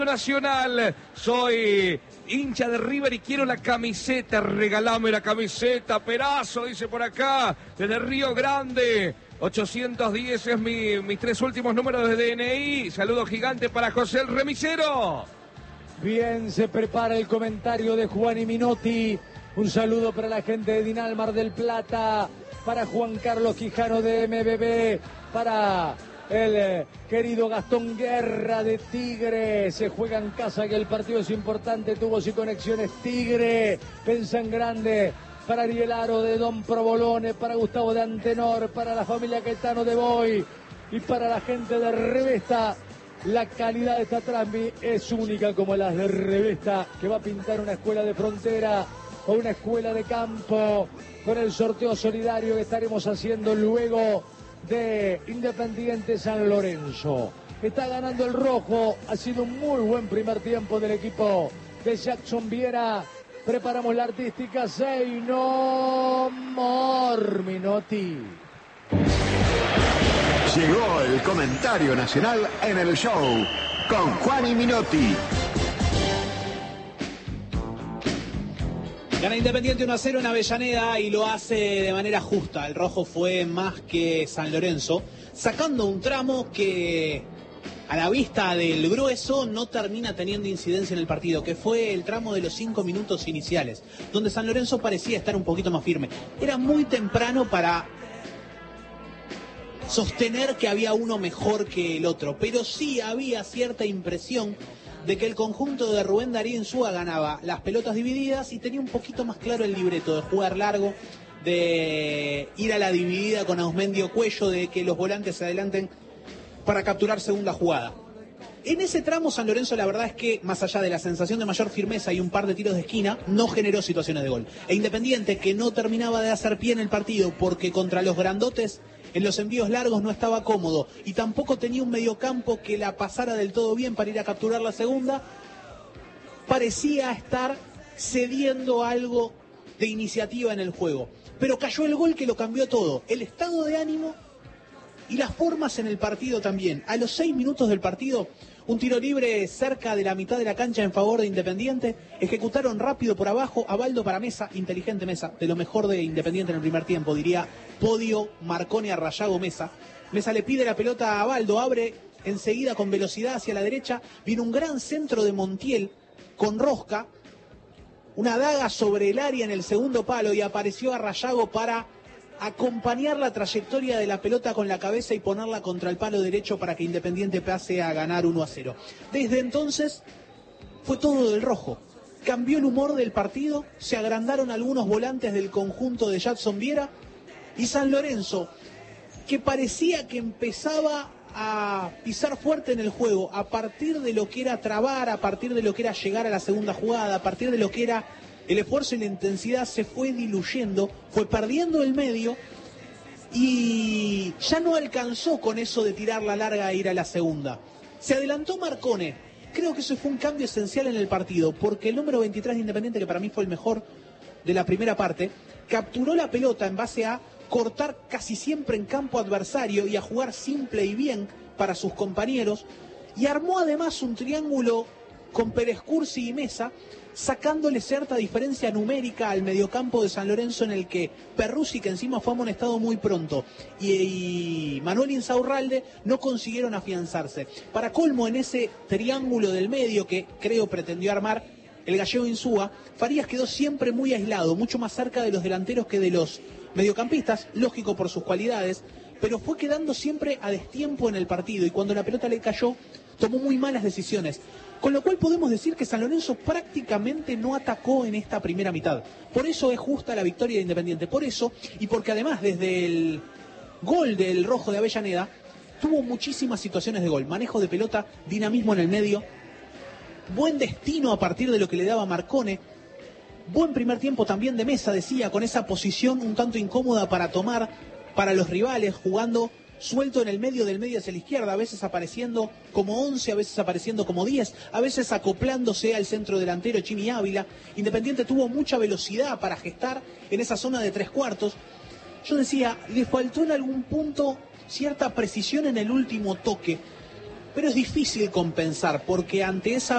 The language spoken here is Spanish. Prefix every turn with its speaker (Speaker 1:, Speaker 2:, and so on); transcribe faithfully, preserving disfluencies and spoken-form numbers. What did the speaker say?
Speaker 1: Nacional, soy hincha de River y quiero la camiseta, regalame la camiseta, Perazo, dice por acá, desde Río Grande, ochocientos diez es mi, mis tres últimos números de D N I, saludo gigante para José el Remisero.
Speaker 2: Bien, se prepara el comentario de Juan y Minotti, un saludo para la gente de Dinal Mar del Plata, para Juan Carlos Quijano de M B B, para el eh, querido Gastón Guerra de Tigre. Se juega en casa, que el partido es importante. Tubos y conexiones Tigre. Pensa en grande. Para Ariel Aro de Don Provolone. Para Gustavo de Antenor. Para la familia Caetano de Boy. Y para la gente de Revesta. La calidad de esta transmi es única como las de Revesta, que va a pintar una escuela de frontera o una escuela de campo con el sorteo solidario que estaremos haciendo luego de Independiente San Lorenzo. Está ganando el rojo, ha sido un muy buen primer tiempo del equipo de Jackson Viera. Preparamos la artística, Say No More, Minotti.
Speaker 3: Llegó el comentario nacional en el show con Juan y Minotti.
Speaker 4: Gana Independiente uno a cero en Avellaneda y lo hace de manera justa. El rojo fue más que San Lorenzo, sacando un tramo que a la vista del grueso no termina teniendo incidencia en el partido, que fue el tramo de los cinco minutos iniciales, donde San Lorenzo parecía estar un poquito más firme. Era muy temprano para sostener que había uno mejor que el otro, pero sí había cierta impresión de que el conjunto de Rubén Darío Insúa ganaba las pelotas divididas y tenía un poquito más claro el libreto de jugar largo, de ir a la dividida con Ausmendio Cuello, de que los volantes se adelanten para capturar segunda jugada. En ese tramo San Lorenzo, la verdad es que, más allá de la sensación de mayor firmeza y un par de tiros de esquina, no generó situaciones de gol. E Independiente, que no terminaba de hacer pie en el partido porque contra los grandotes en los envíos largos no estaba cómodo y tampoco tenía un mediocampo que la pasara del todo bien para ir a capturar la segunda, parecía estar cediendo algo de iniciativa en el juego. Pero cayó el gol que lo cambió todo, el estado de ánimo y las formas en el partido también. A los seis minutos del partido, un tiro libre cerca de la mitad de la cancha en favor de Independiente. Ejecutaron rápido por abajo, Abaldo para Mesa, inteligente Mesa, de lo mejor de Independiente en el primer tiempo, diría Podio Marcone a Rayago Mesa. Mesa le pide la pelota a Abaldo, abre enseguida con velocidad hacia la derecha, viene un gran centro de Montiel con rosca, una daga sobre el área en el segundo palo y apareció a Rayago para acompañar la trayectoria de la pelota con la cabeza y ponerla contra el palo derecho para que Independiente pase a ganar uno a cero. Desde entonces fue todo del rojo. Cambió el humor del partido, se agrandaron algunos volantes del conjunto de Jackson Viera y San Lorenzo, que parecía que empezaba a pisar fuerte en el juego a partir de lo que era trabar, a partir de lo que era llegar a la segunda jugada, a partir de lo que era el esfuerzo y la intensidad, se fue diluyendo, fue perdiendo el medio y ya no alcanzó con eso de tirar la larga e ir a la segunda. Se adelantó Marcone. Creo que eso fue un cambio esencial en el partido, porque el número veintitrés de Independiente, que para mí fue el mejor de la primera parte, capturó la pelota en base a cortar casi siempre en campo adversario y a jugar simple y bien para sus compañeros, y armó además un triángulo con Pérez Cursi y Mesa, sacándole cierta diferencia numérica al mediocampo de San Lorenzo, en el que Perruzzi, que encima fue amonestado muy pronto, y, y Manuel Insaurralde no consiguieron afianzarse. Para colmo, en ese triángulo del medio que creo pretendió armar el gallego Insúa, Farías quedó siempre muy aislado, mucho más cerca de los delanteros que de los mediocampistas, lógico por sus cualidades, pero fue quedando siempre a destiempo en el partido, y cuando la pelota le cayó, tomó muy malas decisiones. Con lo cual podemos decir que San Lorenzo prácticamente no atacó en esta primera mitad. Por eso es justa la victoria de Independiente. Por eso, y porque además desde el gol del rojo de Avellaneda, tuvo muchísimas situaciones de gol. Manejo de pelota, dinamismo en el medio, buen destino a partir de lo que le daba Marcone. Buen primer tiempo también de Mesa, decía, con esa posición un tanto incómoda para tomar para los rivales, jugando suelto en el medio del medio hacia la izquierda, a veces apareciendo como once, a veces apareciendo como diez, a veces acoplándose al centro delantero Chimi Ávila. Independiente tuvo mucha velocidad para gestar en esa zona de tres cuartos. Yo decía, le faltó en algún punto cierta precisión en el último toque. pero es difícil compensar porque ante esa